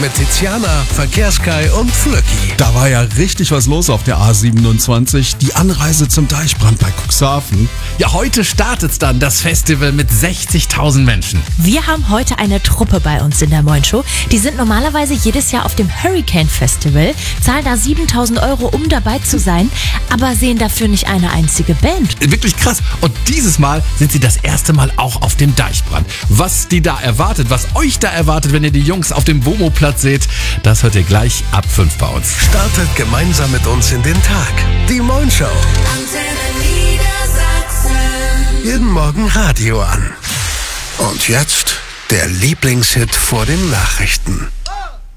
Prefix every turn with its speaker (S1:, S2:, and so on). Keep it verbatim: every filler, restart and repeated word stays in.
S1: mit Tiziana, Verkehrskai und Flöcki.
S2: Da war ja richtig was los auf der A siebenundzwanzig. Die Anreise zum Deichbrand bei Cuxhaven.
S3: Ja, heute startet's dann, das Festival mit sechzigtausend Menschen.
S4: Wir haben heute eine Truppe bei uns in der Moin Show. Die sind normalerweise jedes Jahr auf dem Hurricane Festival, zahlen da siebentausend Euro, um dabei zu sein, aber sehen dafür nicht eine einzige Band.
S3: Wirklich krass. Und dieses Mal sind sie das erste Mal auch auf dem Deichbrand. Was die da erwartet, was euch da erwartet, wenn ihr die Jungs auf dem Womo-Platz seht, das hört ihr gleich ab fünf bei uns.
S1: Startet gemeinsam mit uns in den Tag. Die Moin Show. Jeden Morgen Radio an. Und jetzt der Lieblingshit vor den Nachrichten.